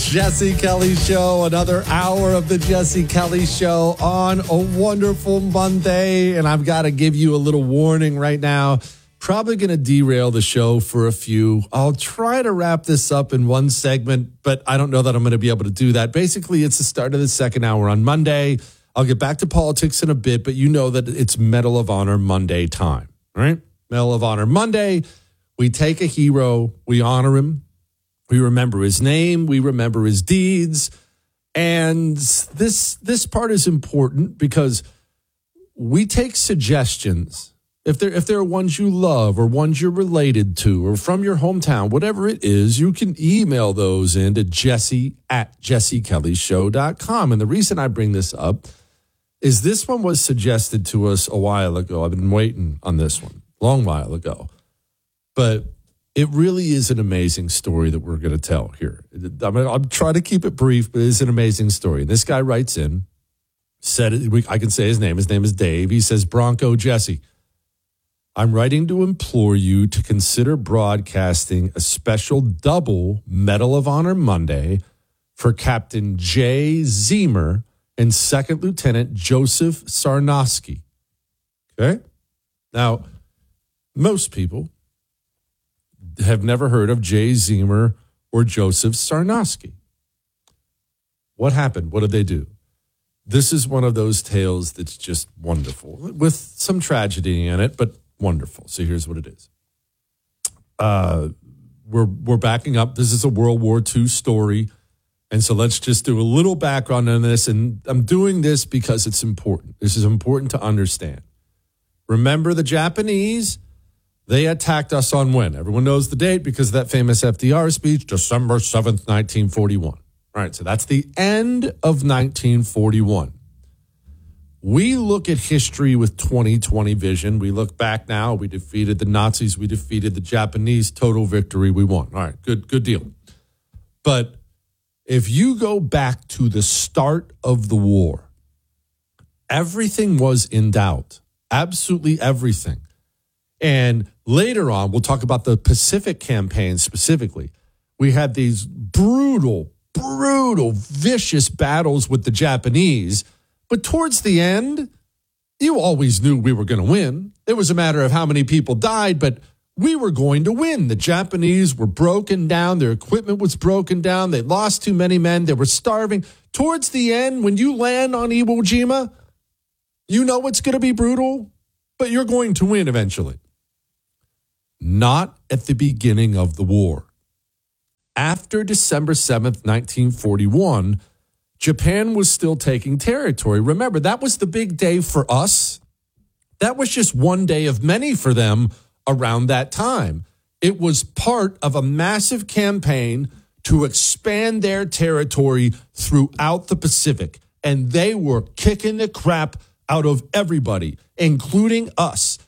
Jesse Kelly Show, another hour of the Jesse Kelly Show on a wonderful Monday. And I've got to give you a little warning right now. Probably going to derail the show for a few. I'll try to wrap this up in one segment, but I don't know that I'm going to be able to do that. Basically, it's the start of the second hour on Monday. I'll get back to politics in a bit, but you know that it's Medal of Honor Monday time, right? Medal of Honor Monday. We take a hero, we honor him. We remember his name. We remember his deeds. And this part is important because we take suggestions. If there are ones you love or ones you're related to or from your hometown, whatever it is, you can email those in to jesse@jessekellyshow.com. And the reason I bring this up is this one was suggested to us a while ago. I've been waiting on this one, a long while ago. But it really is an amazing story that we're going to tell here. I'm trying to keep it brief, but it's an amazing story. And this guy writes in, I can say his name. His name is Dave. He says, Bronco Jesse, I'm writing to implore you to consider broadcasting a special double Medal of Honor Monday for Captain Jay Ziemer and Second Lieutenant Joseph Sarnosky. Okay? Now, most people have never heard of Jay Ziemer or Joseph Sarnosky. What happened? What did they do? This is one of those tales that's just wonderful, with some tragedy in it, but wonderful. So here's what it is. We're backing up. This is a World War II story. And so let's just do a little background on this. And I'm doing this because it's important. This is important to understand. Remember the Japanese? They attacked us on when? Everyone knows the date because of that famous FDR speech, December 7th, 1941. All right, so that's the end of 1941. We look at history with 2020 vision. We look back now. We defeated the Nazis. We defeated the Japanese. Total victory. We won. All right, good deal. But if you go back to the start of the war, everything was in doubt. Absolutely everything. And later on, we'll talk about the Pacific campaign specifically. We had these brutal, vicious battles with the Japanese. But towards the end, you always knew we were going to win. It was a matter of how many people died, but we were going to win. The Japanese were broken down. Their equipment was broken down. They lost too many men. They were starving. Towards the end, when you land on Iwo Jima, you know it's going to be brutal, but you're going to win eventually. Not at the beginning of the war. After December 7th, 1941, Japan was still taking territory. Remember, that was the big day for us. That was just one day of many for them around that time. It was part of a massive campaign to expand their territory throughout the Pacific. And they were kicking the crap out of everybody, including us.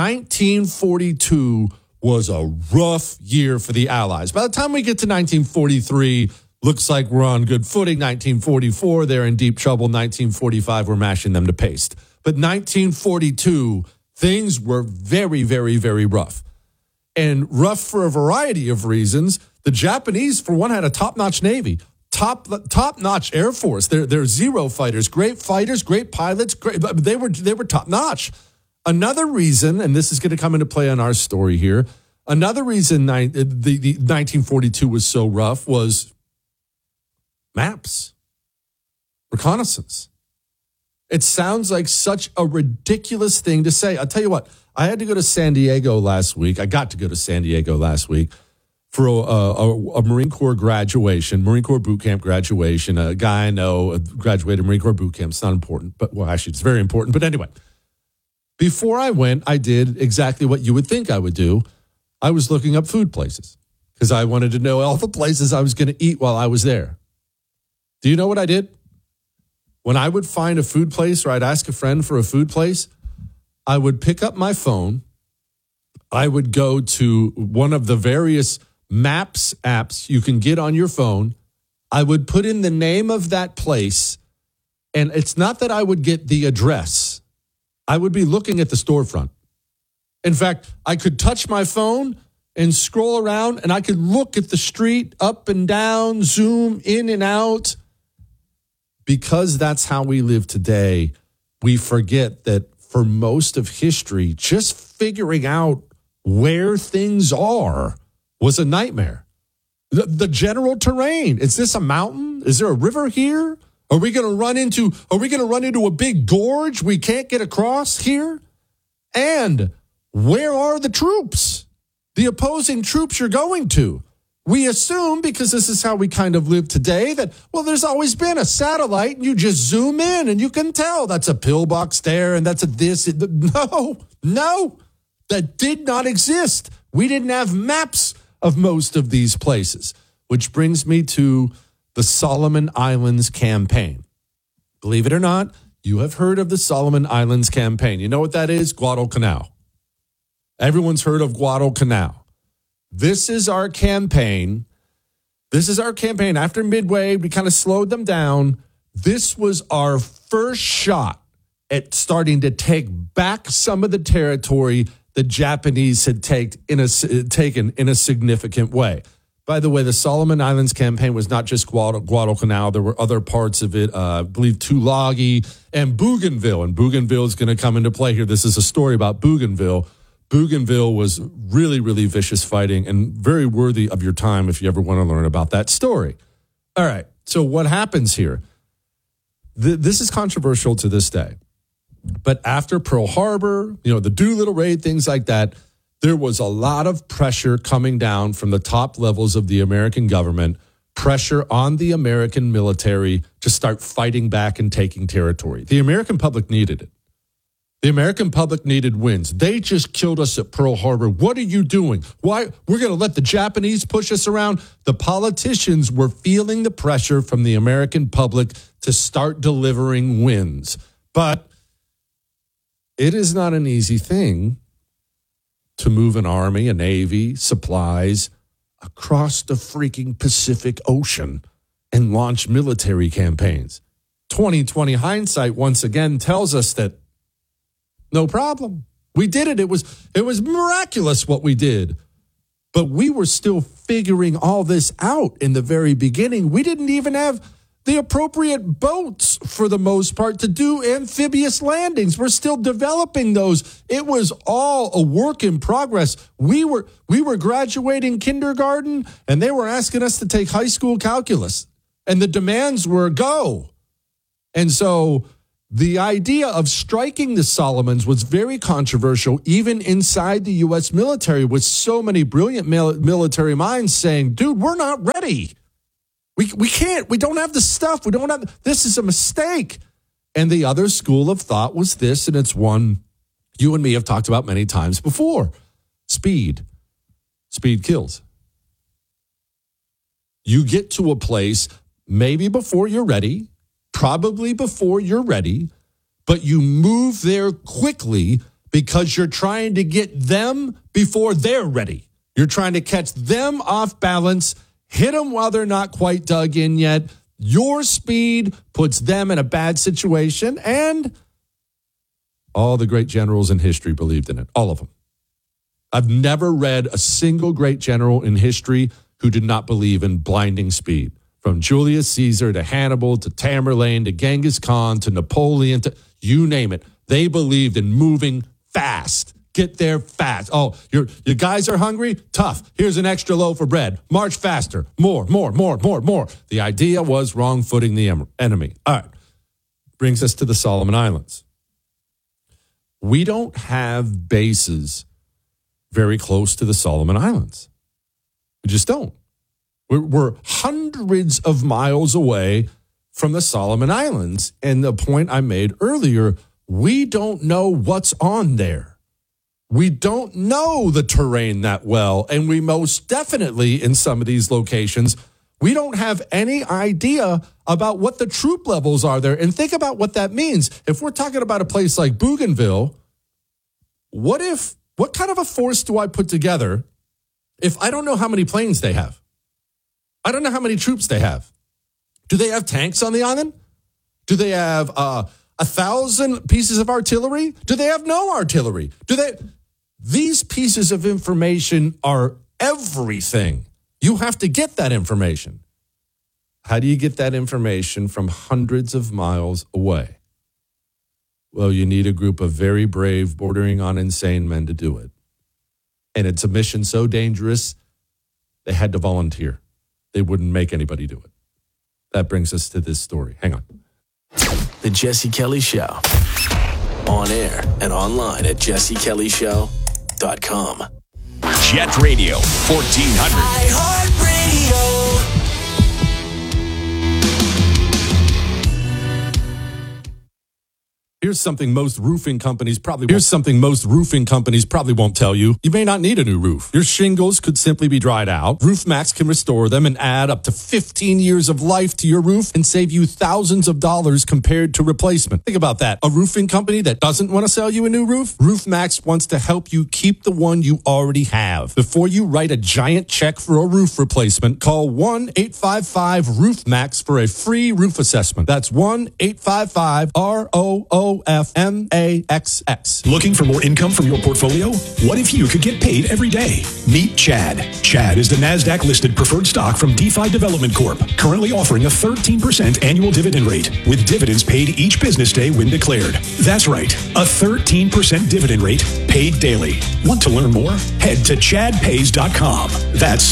1942 was a rough year for the Allies. By the time we get to 1943, looks like we're on good footing. 1944, they're in deep trouble. 1945, we're mashing them to paste. But 1942, things were very, very, very rough. And rough for a variety of reasons. The Japanese, for one, had a top-notch Navy, top-notch Air Force. They're Zero fighters, great pilots. They were top-notch. Another reason, and this is going to come into play on our story here, another reason the 1942 was so rough was maps, reconnaissance. It sounds like such a ridiculous thing to say. I'll tell you what, I had to go to San Diego last week. I got to go to San Diego last week for a Marine Corps graduation, Marine Corps boot camp graduation. A guy I know graduated Marine Corps boot camp. It's not important, but well, actually, it's very important. But anyway, before I went, I did exactly what you would think I would do. I was looking up food places because I wanted to know all the places I was going to eat while I was there. Do you know what I did? When I would find a food place or I'd ask a friend for a food place, I would pick up my phone. I would go to one of the various maps apps you can get on your phone. I would put in the name of that place. And it's not that I would get the address. I would be looking at the storefront. In fact, I could touch my phone and scroll around and I could look at the street up and down, zoom in and out. Because that's how we live today, we forget that for most of history, just figuring out where things are was a nightmare. The general terrain. Is this a mountain? Is there a river here? Are we going to run into a big gorge we can't get across here? And where are the troops? The opposing troops you're going to? We assume, because this is how we kind of live today, that, well, there's always been a satellite and you just zoom in and you can tell that's a pillbox there and that's a this. No, that did not exist. We didn't have maps of most of these places, which brings me to the Solomon Islands campaign. Believe it or not, you have heard of the Solomon Islands campaign. You know what that is? Guadalcanal. Everyone's heard of Guadalcanal. This is our campaign. After Midway, we kind of slowed them down. This was our first shot at starting to take back some of the territory the Japanese had taken in a significant way. By the way, the Solomon Islands campaign was not just Guadalcanal. There were other parts of it, I believe Tulagi and Bougainville. And Bougainville is going to come into play here. This is a story about Bougainville. Bougainville was really, really vicious fighting and very worthy of your time if you ever want to learn about that story. All right, so what happens here? This is controversial to this day. But after Pearl Harbor, the Doolittle raid, things like that, there was a lot of pressure coming down from the top levels of the American government, pressure on the American military to start fighting back and taking territory. The American public needed it. The American public needed wins. They just killed us at Pearl Harbor. What are you doing? Why? We're going to let the Japanese push us around? The politicians were feeling the pressure from the American public to start delivering wins. But it is not an easy thing to move an army, a navy, supplies across the freaking Pacific Ocean and launch military campaigns. 2020 hindsight once again tells us that no problem. We did it. It was miraculous what we did. But we were still figuring all this out in the very beginning. We didn't even have the appropriate boats for the most part to do amphibious landings. We're still developing those. It was all a work in progress. We were graduating kindergarten and they were asking us to take high school calculus and the demands were go. And so the idea of striking the Solomons was very controversial, even inside the U.S. military, with so many brilliant military minds saying, dude, we're not ready. We can't. We don't have the stuff. This is a mistake. And the other school of thought was this, and it's one you and me have talked about many times before. Speed. Speed kills. You get to a place maybe before you're ready, probably before you're ready, but you move there quickly because you're trying to get them before they're ready. You're trying to catch them off balance, hit them while they're not quite dug in yet. Your speed puts them in a bad situation, and all the great generals in history believed in it, all of them. I've never read a single great general in history who did not believe in blinding speed. From Julius Caesar to Hannibal to Tamerlane to Genghis Khan to Napoleon to you name it. They believed in moving fast. Get there fast. Oh, your guys are hungry? Tough. Here's an extra loaf of bread. March faster. More. The idea was wrong-footing the enemy. All right. Brings us to the Solomon Islands. We don't have bases very close to the Solomon Islands. We just don't. We're hundreds of miles away from the Solomon Islands. And the point I made earlier, we don't know what's on there. We don't know the terrain that well. And we most definitely, in some of these locations, we don't have any idea about what the troop levels are there. And think about what that means. If we're talking about a place like Bougainville, what kind of a force do I put together if I don't know how many planes they have? I don't know how many troops they have. Do they have tanks on the island? Do they have 1,000 pieces of artillery? Do they have no artillery? These pieces of information are everything. You have to get that information. How do you get that information from hundreds of miles away? Well, you need a group of very brave, bordering on insane men to do it. And it's a mission so dangerous, they had to volunteer. They wouldn't make anybody do it. That brings us to this story. Hang on. The Jesse Kelly Show. On air and online at jessekellyshow.com. Jet Radio 1400. Here's something most roofing companies probably won't tell you. You may not need a new roof. Your shingles could simply be dried out. RoofMax can restore them and add up to 15 years of life to your roof and save you thousands of dollars compared to replacement. Think about that. A roofing company that doesn't want to sell you a new roof? RoofMax wants to help you keep the one you already have. Before you write a giant check for a roof replacement, call 1-855-ROOFMAX for a free roof assessment. That's 1-855-ROOFMAXX. Looking for more income from your portfolio? What if you could get paid every day? Meet Chad. Chad is the NASDAQ-listed preferred stock from DeFi Development Corp., currently offering a 13% annual dividend rate, with dividends paid each business day when declared. That's right, a 13% dividend rate paid daily. Want to learn more? Head to chadpays.com. That's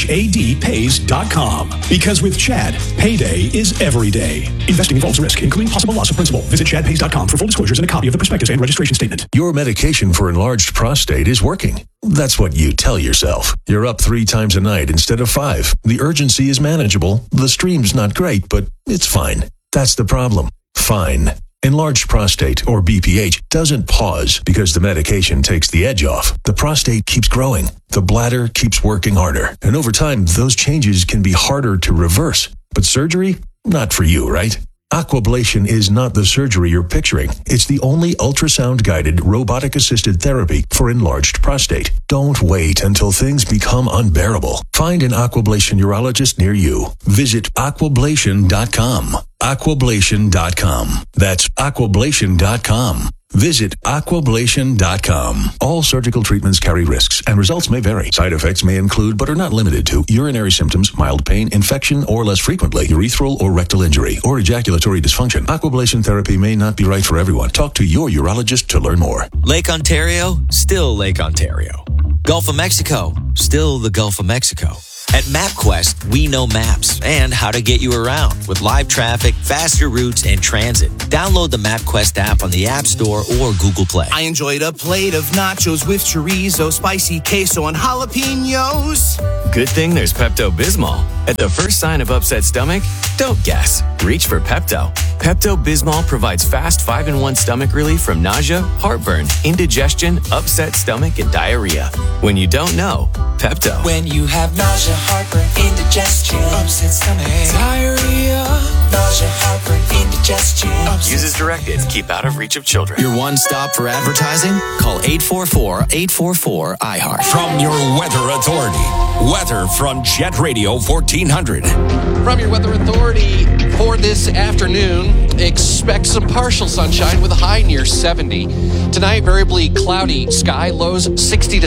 CHAD Pays.com. Because with Chad, payday is every day. Investing involves risk, including possible loss of principal. Visit chadpays.com for full disclosures and a copy of the prospectus and registration statement. Your medication for enlarged prostate is working. That's what you tell yourself. You're up 3 times a night instead of 5. The urgency is manageable. The stream's not great, but it's fine. That's the problem. Fine. Enlarged prostate, or BPH, doesn't pause because the medication takes the edge off. The prostate keeps growing. The bladder keeps working harder. And over time, those changes can be harder to reverse. But surgery? Not for you, right? Aquablation is not the surgery you're picturing. It's the only ultrasound-guided, robotic-assisted therapy for enlarged prostate. Don't wait until things become unbearable. Find an Aquablation urologist near you. Visit aquablation.com. Aquablation.com. That's aquablation.com. Visit aquablation.com. All surgical treatments carry risks, and results may vary. Side effects may include, but are not limited to, urinary symptoms, mild pain, infection, or less frequently, urethral or rectal injury, or ejaculatory dysfunction. Aquablation therapy may not be right for everyone. Talk to your urologist to learn more. Lake Ontario, still Lake Ontario. Gulf of Mexico, still the Gulf of Mexico. At MapQuest, we know maps and how to get you around with live traffic, faster routes, and transit. Download the MapQuest app on the App Store or Google Play. I enjoyed a plate of nachos with chorizo, spicy queso, and jalapenos. Good thing there's Pepto-Bismol. At the first sign of upset stomach, don't guess. Reach for Pepto. Pepto-Bismol provides fast 5-in-1 stomach relief from nausea, heartburn, indigestion, upset stomach, and diarrhea. When you don't know, Pepto. When you have nausea, heartburn, indigestion, upset stomach, diarrhea, nausea, heartburn, indigestion. Use as directed. Keep out of reach of children. Your one stop for advertising? Call 844-844-IHEART. From your Weather Authority. Weather from Jet Radio 1400. From your Weather Authority for this afternoon, expect some partial sunshine with a high near 70. Tonight, variably cloudy sky, lows 60 to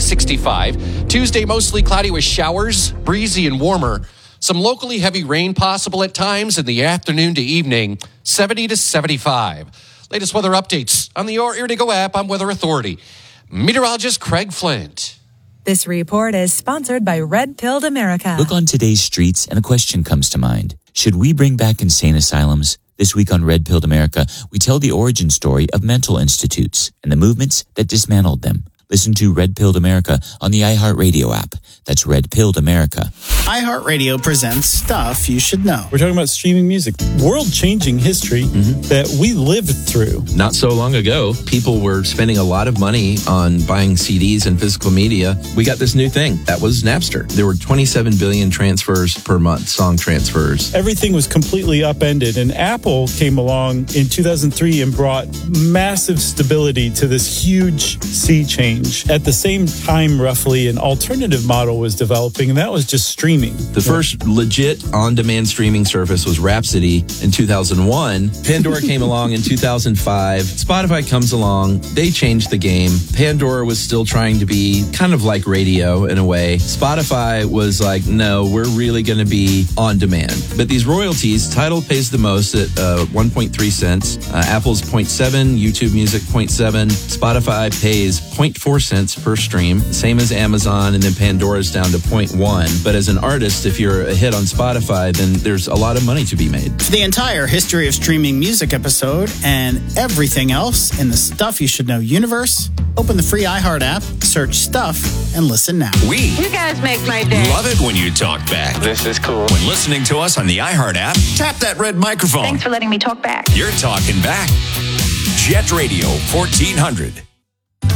65. Tuesday, mostly cloudy with showers, breezy and warmer. Some locally heavy rain possible at times in the afternoon to evening, 70 to 75. Latest weather updates on the Your Ear to Go app on Weather Authority. Meteorologist Craig Flint. This report is sponsored by Red Pilled America. Look on today's streets and a question comes to mind. Should we bring back insane asylums? This week on Red Pilled America, we tell the origin story of mental institutes and the movements that dismantled them. Listen to Red Pilled America on the iHeartRadio app. That's Red Pilled America. iHeartRadio presents Stuff You Should Know. We're talking about streaming music, world-changing history that we lived through. Not so long ago, people were spending a lot of money on buying CDs and physical media. We got this new thing. That was Napster. There were 27 billion transfers per month, song transfers. Everything was completely upended, and Apple came along in 2003 and brought massive stability to this huge sea change. change. At the same time, roughly, an alternative model was developing, and that was just streaming. The first legit on-demand streaming service was Rhapsody in 2001. Pandora came along in 2005. Spotify comes along. They changed the game. Pandora was still trying to be kind of like radio in a way. Spotify was like, no, we're really going to be on demand. But these royalties, Tidal pays the most at 1.3 cents. Apple's 0.7, YouTube Music 0.7. Spotify pays 0.4 cents per stream, same as Amazon, and then Pandora's down to 0.1. But as an artist, if you're a hit on Spotify, then there's a lot of money to be made. For the entire history of streaming music episode and everything else in the Stuff You Should Know universe, open the free iHeart app, search Stuff, and listen now. You guys make my day. Love it when you talk back. This is cool. When listening to us on the iHeart app, tap that red microphone. Thanks for letting me talk back. You're talking back. Jet Radio 1400.